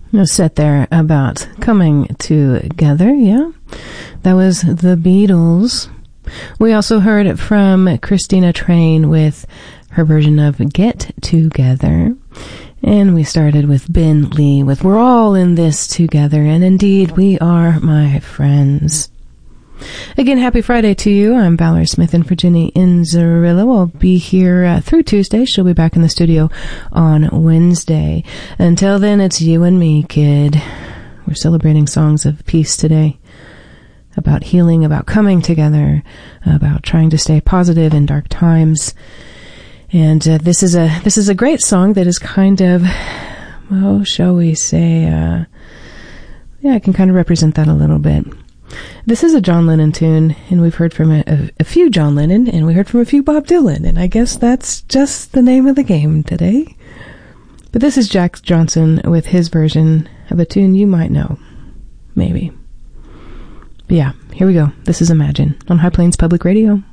Set there about coming together, yeah. That was the Beatles. We also heard from Christina Train with her version of Get Together. And we started with Ben Lee with We're All in This Together. And indeed, we are, my friends. Again, happy Friday to you. I'm Valerie Smith in for Jenny Inzerillo. I'll be here through Tuesday. She'll be back in the studio on Wednesday. Until then, it's you and me, kid. We're celebrating songs of peace today. About healing, about coming together, about trying to stay positive in dark times. And this is a great song that is kind of, well, shall we say, I can kind of represent that a little bit. This is a John Lennon tune, and we've heard from a few John Lennon, and we heard from a few Bob Dylan, and I guess that's just the name of the game today. But this is Jack Johnson with his version of a tune you might know. Maybe. But yeah, here we go. This is Imagine on High Plains Public Radio.